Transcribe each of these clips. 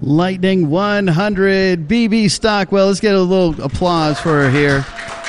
Lightning 100, BB Stockwell. Let's get a little applause for her here.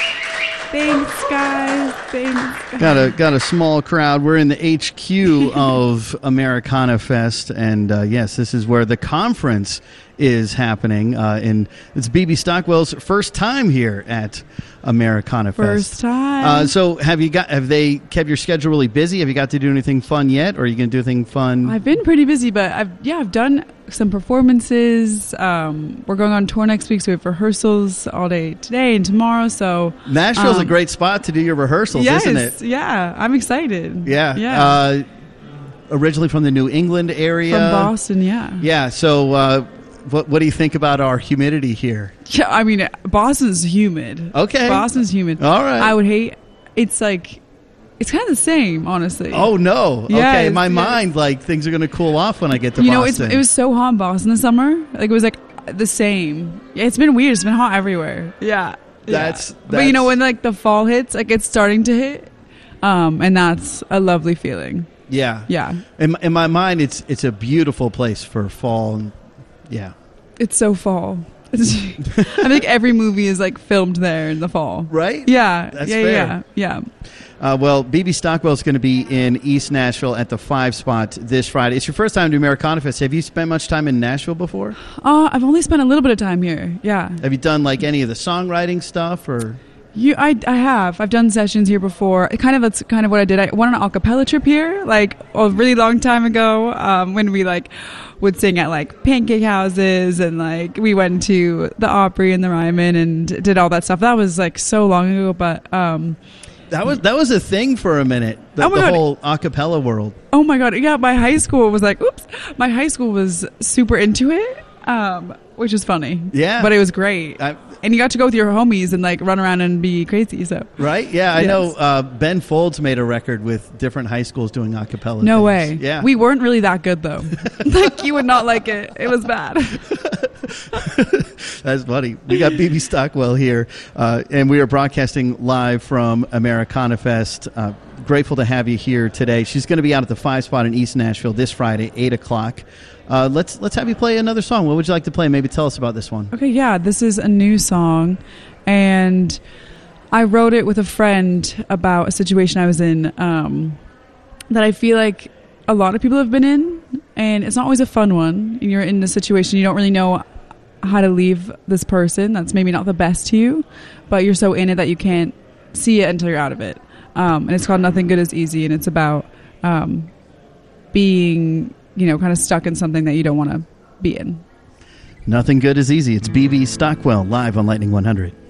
Thanks, guys. Thanks. Got a small crowd. We're in the HQ of Americana Fest, and yes, this is where the conference is happening. And it's BB Stockwell's first time here at Americana Fest. First time. So have they kept your schedule really busy? Have you got to do anything fun yet, or are you going to do anything fun? I've been pretty busy, but I've done some performances. We're going on tour next week, so we have rehearsals all day today and tomorrow. So Nashville's a great spot to do your rehearsals, isn't it? Yeah, I'm excited. Yeah. Originally from the New England area. From Boston, yeah. Yeah, so what do you think about our humidity here? Yeah, I mean, Boston's humid. Okay. Boston's humid. All right. I would hate, it's kind of the same, honestly. Oh, no. Yeah, okay, in my mind, things are going to cool off when I get to Boston. It was so hot in Boston this summer. It was the same. Yeah, it's been weird. It's been hot everywhere. Yeah. That's but when the fall hits, it's starting to hit, and that's a lovely feeling. Yeah. Yeah. In my mind, it's a beautiful place for fall. And, yeah. It's so fall. I think every movie is filmed there in the fall. Right? Yeah. That's fair. Yeah. Well, BB Stockwell is going to be in East Nashville at the 5 spot this Friday. It's your first time to Americana Fest. Have you spent much time in Nashville before? I've only spent a little bit of time here. Yeah. Have you done any of the songwriting stuff or? I have. I've done sessions here before. That's kind of what I did. I went on an a cappella trip here, a really long time ago, when we would sing at pancake houses, and we went to the Opry and the Ryman and did all that stuff. That was so long ago, but that was a thing for a minute. The whole a cappella world. Oh my god! Yeah, my high school was oops. My high school was super into it, which is funny. Yeah, but it was great. And you got to go with your homies and run around and be crazy. So right, yeah, I know. Ben Folds made a record with different high schools doing a cappella. No things. way. Yeah, we weren't really that good though. You would not like it. It was bad. That's funny. We got BB Stockwell here, and we are broadcasting live from Americana Fest. Grateful to have you here today. She's going to be out at the 5 spot in East Nashville this Friday, 8:00. Let's have you play another song. What would you like to play? Maybe tell us about this one. Okay, yeah. This is a new song, and I wrote it with a friend about a situation I was in that I feel like a lot of people have been in, and it's not always a fun one. You're in a situation you don't really know how to leave this person that's maybe not the best to you, but you're so in it that you can't see it until you're out of it. And it's called Nothing Good Is Easy, and it's about being kind of stuck in something that you don't want to be in. Nothing Good Is Easy. It's BB Stockwell live on Lightning 100.